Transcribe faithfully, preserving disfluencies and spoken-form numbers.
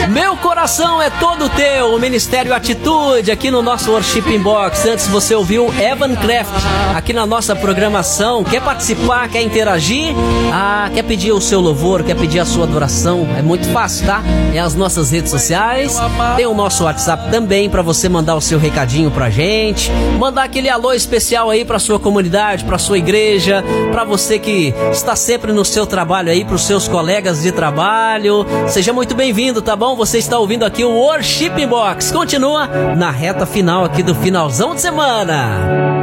Meu coração é todo teu, o Ministério Atitude, aqui no nosso Worship Inbox. Antes você ouviu Evan Craft, aqui na nossa programação. Quer participar, quer interagir? Ah, quer pedir o seu louvor, quer pedir a sua adoração? É muito fácil, tá? É as nossas redes sociais, tem o nosso WhatsApp também para você mandar o seu recadinho pra gente, mandar aquele alô especial aí pra sua comunidade, pra sua igreja, pra você que está sempre no seu trabalho aí, pros seus colegas de trabalho. Seja muito bem-vindo, tá bom? Você está ouvindo aqui o Worship Box. Continua na reta final aqui do finalzão de semana.